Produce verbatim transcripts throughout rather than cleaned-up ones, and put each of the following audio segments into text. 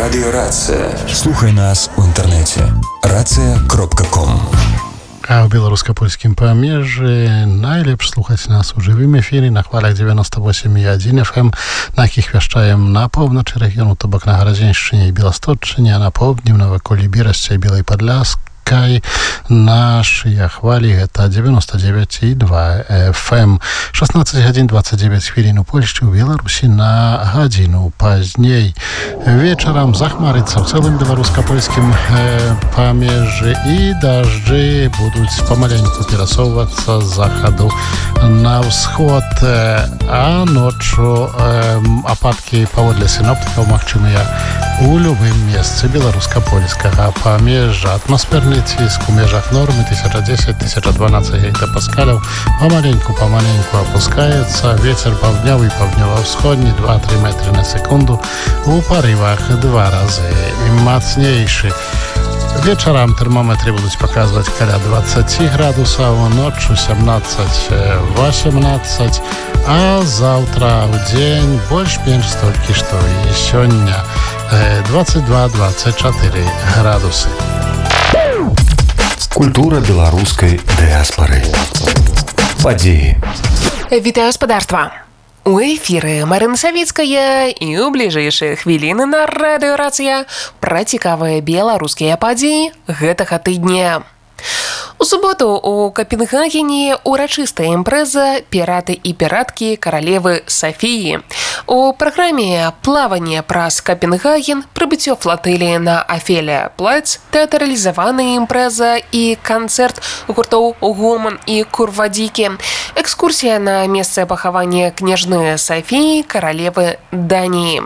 Радыёрацыя. Слухай нас у інтэрнэце. рацыя кропка ком. А ў беларуска-польскім памежжы найлепш слухаць нас у жывым эфіры на хвалях девяносто восемь и один эф эм, на якіх вяшчаем на поўначы рэгіёну, то бок на Гарадзеншчыне і Беласточчыне, а на поўдні наваколлі Берасця і Белай Падляскай нашыя хвалі гэта девяносто девять и два эф эм. шестнадцать гадзін двадцать девять хвілін у Польшчы, у Беларусі на гадзіну пазней вечарам захмарыцца ў цэлым беларуска-польскім э, памежжы і дажджы будуць памаленьку перасоўвацца з захаду на ўсход, а ноччу э, ападкі паводле сіноптыкаў магчымыя у любым месцы беларуска-польскага памежжа. Атмасферны ціск у межах нормы тысяча десять - тысяча дванадцать гектапаскаляў памаленьку памаленьку опускаецца. Ветер паўднёвы, паўднёва-ўсходні два-тры метры на секунду, у парывах два разы мацнейшы. Вечарам тэрмометры будуць паказваць каля двадцать градусаў, ноччу семнадцать - восемнадцать, а заўтра ў дзень больш-менш столькі, што і сёння двадцать два - двадцать четыре градусы. Культура беларускай дыяспары. Падзеі. Вітаю гаспадарства. У эфіры Марына Савіцкая і ў бліжэйшыя хвіліны на радыёрацыя пра цікавыя беларускія падзеі гэтага тыдня. У суботу у Капенгагене урачыстая імпрэза «Піраты і піраткі каралевы Сафіі». У праграме плаванне праз Капенгаген, прыбыццё флатыліі на Афелія Плац, тэатралізаваная імпрэза і канцэрт гуртоў «Гоман» і «Курвадзікі», экскурсія на месца пахавання княжны Сафіі, каралевы Даніі.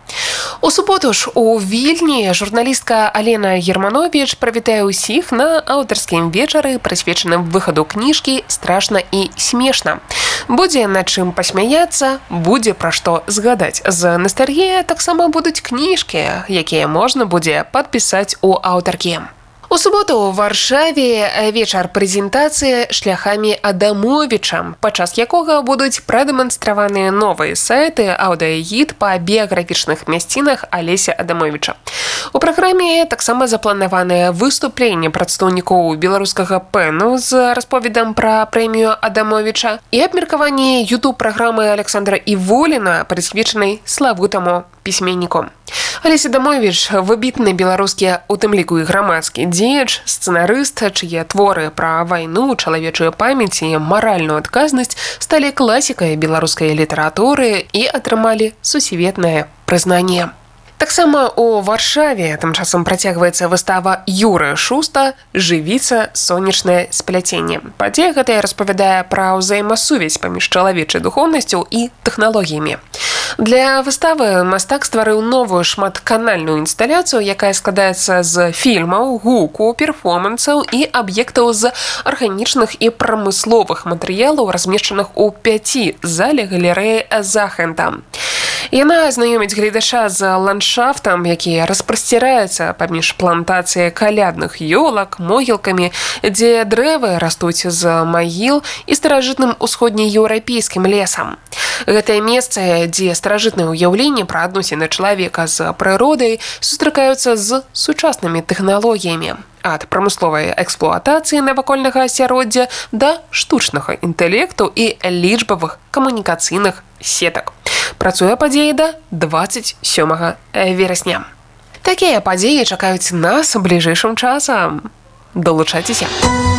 У суботу ж у Вільні журналістка Алена Германович прывітае ўсіх на аўтарскім вечары, прысвечаным выхаду кніжкі «Страшна і смешна». Будзе над чым пасмяяцца, будзе пра што згадаць. З настальгіяй таксама будуць кніжкі, якія можна будзе падпісаць у аўтаркі. У суботу ў Варшаве вечар прэзентацыі шляхамі Адамовіча, падчас якога будуць прадэманстраваныя новыя сайты, аўдыагід па біяграфічных мясцінах Алеся Адамовіча. У праграме таксама запланаванае выступленне прадстаўнікоў беларускага пэну з расповедам пра прэмію Адамовіча і абмеркаванне ютуб-праграмы Александра Іволіна, прысвечанай славутаму пісьменніку. Алесь Адамовіч – выбітны беларускі, у тым ліку і грамадскі дзеяч, сцэнарыст, чые творы пра вайну, чалавечую памяць і маральную адказнасць сталі класікай беларускай літаратуры і атрымалі сусветнае прызнанне. Таксама у Варшаве тым часам працягваецца выстава Юрыя Шуста «Жывіца. Сонечнае спляценне». Падзея гэтая распавядае пра ўзаемасувязь паміж чалавечай духоўнасцю і тэхналогіямі. Для выставы мастак стварыў новую шматканальную інсталяцыю, якая складаецца з фільмаў, гуку, перформансаў і аб'ектаў з арганічных і прамысловых матэрыялаў, размешчаных у пяці зале галерэі Захента. Яна знаёміць гледача з ландшафтам, які распасціраецца паміж плантацыяй калядных ёлак, могілкамі, дзе дрэвы растуць з магіл і старажытным усходнееўрапейскім лесам. Гэтае месца, дзе старажытныя ўяўленні пра адносіны чалавека з прыродай сустракаюцца з сучаснымі тэхналогіямі. Ад прамысловай эксплуатацыі навакольнага асяроддзя да штучнага інтэлекту і лічбавых камунікацыйных сетак. Працуе падзея да двадцать сёмага верасня. Такія падзеі чакаюць нас бліжэйшым часам. Далучайцеся!